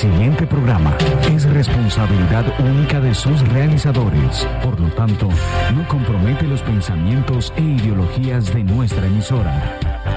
siguiente programa es responsabilidad única de sus realizadores. Por lo tanto, no compromete los pensamientos e ideologías de nuestra emisora.